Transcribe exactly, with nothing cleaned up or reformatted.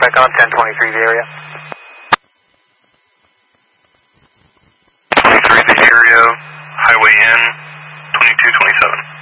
check on ten twenty-three the area. twenty-three the area, highway in, twenty-two twenty-seven.